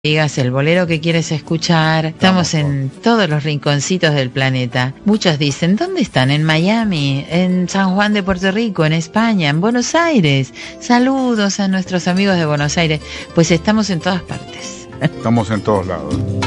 Digas el bolero que quieres escuchar. Estamos en todos los rinconcitos del planeta. Muchos dicen, ¿dónde están? En Miami, en San Juan de Puerto Rico, en España, en Buenos Aires. Saludos a nuestros amigos de Buenos Aires. Pues estamos en todas partes. Estamos en todos lados.